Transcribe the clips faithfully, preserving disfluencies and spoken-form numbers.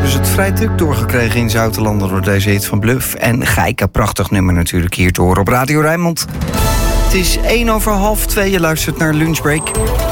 hebben ze het vrij druk doorgekregen in Zoutelanden door deze hit van Bluff en Gijke. Prachtig nummer natuurlijk hier te horen op Radio Rijnmond. Het is één over half twee, je luistert naar Lunchbreak.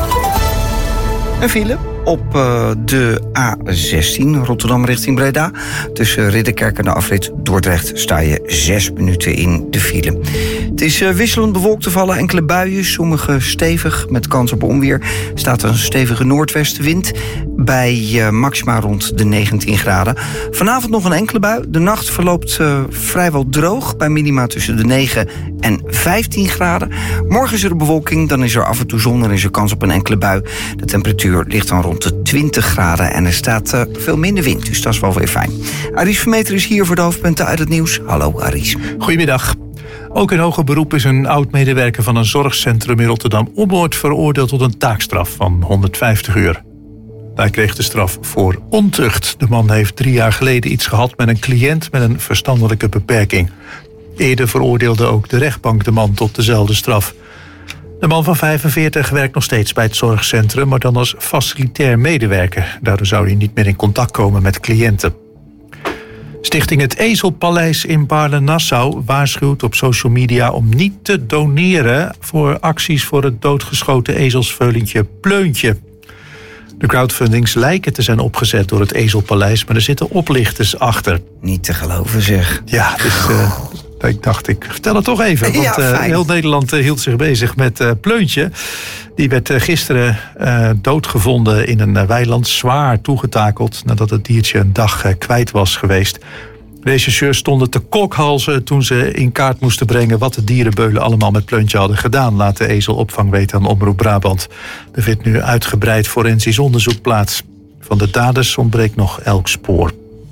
Een file op uh, de A zestien, Rotterdam richting Breda. Tussen Ridderkerk en de afrit Dordrecht sta je zes minuten in de file. Het is uh, wisselend bewolkt, er vallen enkele buien, sommige stevig met kans op onweer. Er staat een stevige noordwestenwind bij uh, maxima rond de negentien graden. Vanavond nog een enkele bui. De nacht verloopt uh, vrijwel droog bij minima tussen de negen en vijftien graden. Morgen is er bewolking, dan is er af en toe zon en is er kans op een enkele bui. De temperatuur ligt dan rond de twintig graden en er staat uh, veel minder wind, dus dat is wel weer fijn. Aries Vermeter is hier voor de hoofdpunten uit het nieuws. Hallo Aries. Goedemiddag. Ook in hoger beroep is een oud-medewerker van een zorgcentrum in Rotterdam-Ommoord veroordeeld tot een taakstraf van honderdvijftig uur. Hij kreeg de straf voor ontucht. De man heeft drie jaar geleden iets gehad met een cliënt met een verstandelijke beperking. Eerder veroordeelde ook de rechtbank de man tot dezelfde straf. De man van vijfenveertig werkt nog steeds bij het zorgcentrum, maar dan als facilitair medewerker. Daardoor zou hij niet meer in contact komen met cliënten. Stichting Het Ezelpaleis in Baarle-Nassau waarschuwt op social media om niet te doneren voor acties voor het doodgeschoten ezelsveulentje Pleuntje. De crowdfundings lijken te zijn opgezet door het Ezelpaleis, maar er zitten oplichters achter. Niet te geloven zeg. Ja, dus uh, ik dacht, ik vertel het toch even. Want Ja, uh, heel Nederland uh, hield zich bezig met uh, Pleuntje. Die werd uh, gisteren uh, doodgevonden in een uh, weiland, zwaar toegetakeld nadat het diertje een dag uh, kwijt was geweest. Rechercheurs stonden te kokhalzen toen ze in kaart moesten brengen wat de dierenbeulen allemaal met Pleuntje hadden gedaan, laat de Ezelopvang weten aan Omroep Brabant. Er vindt nu uitgebreid forensisch onderzoek plaats. Van de daders ontbreekt nog elk spoor.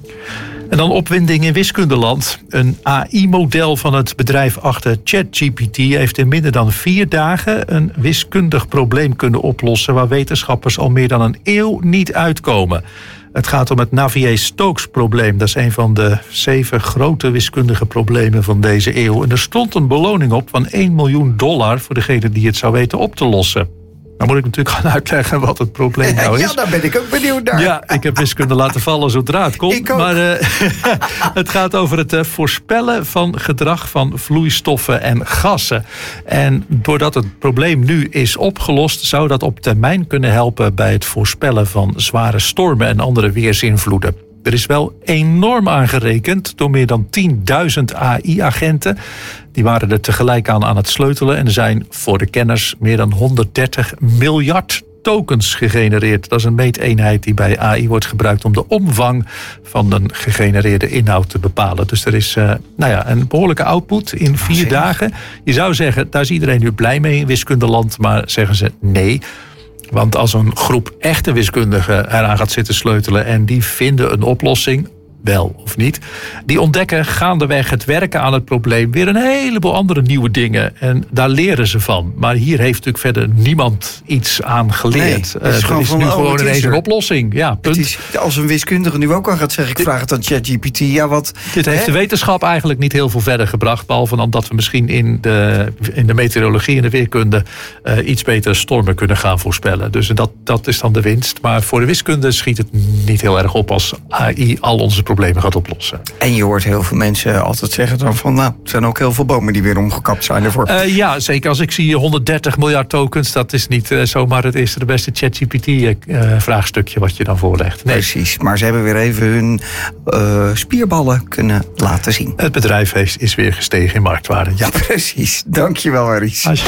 En dan opwinding in wiskundeland. Een A I-model van het bedrijf achter ChatGPT heeft in minder dan vier dagen een wiskundig probleem kunnen oplossen waar wetenschappers al meer dan een eeuw niet uitkomen. Het gaat om het Navier-Stokes-probleem. Dat is een van de zeven grote wiskundige problemen van deze eeuw. En er stond een beloning op van één miljoen dollar voor degene die het zou weten op te lossen. Dan moet ik natuurlijk gaan uitleggen wat het probleem nou is. Ja, daar ben ik ook benieuwd naar. Ja, ik heb wiskunde laten vallen zodra het komt. Ik ook. Maar uh, het gaat over het uh, voorspellen van gedrag van vloeistoffen en gassen. En doordat het probleem nu is opgelost, zou dat op termijn kunnen helpen bij het voorspellen van zware stormen en andere weersinvloeden. Er is wel enorm aangerekend door meer dan tienduizend A I-agenten. Die waren er tegelijk aan aan het sleutelen. En er zijn voor de kenners meer dan honderddertig miljard tokens gegenereerd. Dat is een meeteenheid die bij A I wordt gebruikt om de omvang van een gegenereerde inhoud te bepalen. Dus er is uh, nou ja, een behoorlijke output in vier Zeker. dagen. Je zou zeggen, daar is iedereen nu blij mee in wiskundeland, maar zeggen ze nee. Want als een groep echte wiskundigen eraan gaat zitten sleutelen en die vinden een oplossing, wel of niet, die ontdekken gaandeweg het werken aan het probleem weer een heleboel andere nieuwe dingen. En daar leren ze van. Maar hier heeft natuurlijk verder niemand iets aan geleerd. Nee, het is uh, er gewoon is van, nu oh, gewoon het is ineens er. een oplossing. Ja, punt. Het is, als een wiskundige nu ook al gaat zeggen, ik vraag het aan ChatGPT. Ja, wat, Dit heeft hè? de wetenschap eigenlijk niet heel veel verder gebracht. Behalve dan dat we misschien in de, in de meteorologie en de weerkunde uh, iets betere stormen kunnen gaan voorspellen. Dus dat, dat is dan de winst. Maar voor de wiskunde schiet het niet heel erg op als A I al onze problemen gaat oplossen. En je hoort heel veel mensen altijd zeggen dan van, nou, er zijn ook heel veel bomen die weer omgekapt zijn ervoor. Uh, ja, zeker. Als ik zie honderddertig miljard tokens, dat is niet uh, zomaar het eerste de beste ChatGPT-vraagstukje uh, wat je dan voorlegt. Nee. Precies, maar ze hebben weer even hun uh, spierballen kunnen laten zien. Het bedrijf heeft, is weer gestegen in marktwaarde. Ja, Precies. Dankjewel, Aries. Als je...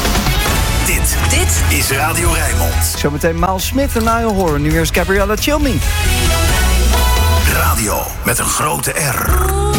Dit, dit is Radio Rijnmond. Zometeen Miles Smith en Niall Horan. Nu eerst Gabriella Chilmi. Radio met een grote R.